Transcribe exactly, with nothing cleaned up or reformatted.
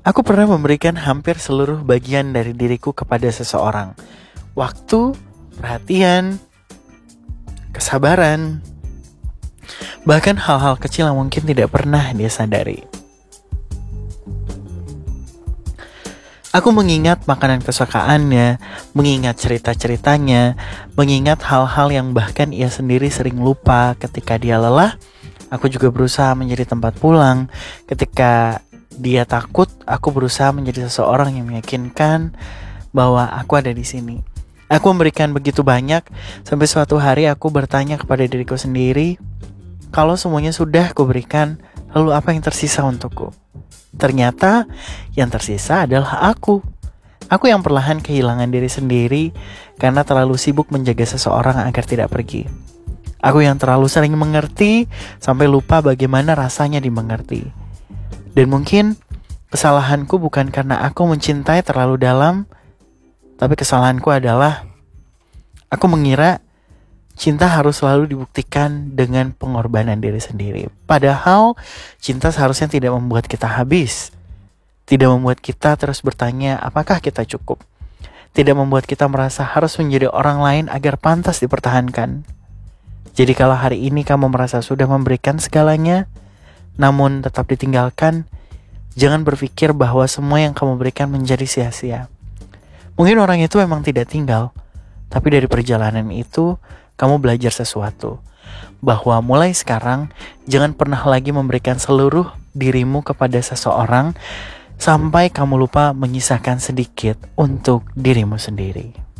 Aku pernah memberikan hampir seluruh bagian dari diriku kepada seseorang. Waktu, perhatian, kesabaran, bahkan hal-hal kecil yang mungkin tidak pernah dia sadari. Aku mengingat makanan kesukaannya, mengingat cerita-ceritanya, mengingat hal-hal yang bahkan ia sendiri sering lupa. Ketika dia lelah, aku juga berusaha menjadi tempat pulang. Ketika dia takut, aku berusaha menjadi seseorang yang meyakinkan bahwa aku ada di sini. Aku memberikan begitu banyak, sampai suatu hari aku bertanya kepada diriku sendiri, kalau semuanya sudah aku berikan, lalu apa yang tersisa untukku? Ternyata yang tersisa adalah aku. Aku yang perlahan kehilangan diri sendiri karena terlalu sibuk menjaga seseorang agar tidak pergi. Aku yang terlalu sering mengerti sampai lupa bagaimana rasanya dimengerti. Dan mungkin kesalahanku bukan karena aku mencintai terlalu dalam, tapi kesalahanku adalah aku mengira cinta harus selalu dibuktikan dengan pengorbanan diri sendiri. Padahal cinta seharusnya tidak membuat kita habis. Tidak membuat kita terus bertanya apakah kita cukup. Tidak membuat kita merasa harus menjadi orang lain agar pantas dipertahankan. Jadi kalau hari ini kamu merasa sudah memberikan segalanya, namun tetap ditinggalkan, jangan berpikir bahwa semua yang kamu berikan menjadi sia-sia. Mungkin orang itu memang tidak tinggal, tapi dari perjalanan itu kamu belajar sesuatu, bahwa mulai sekarang jangan pernah lagi memberikan seluruh dirimu kepada seseorang sampai kamu lupa menyisakan sedikit untuk dirimu sendiri.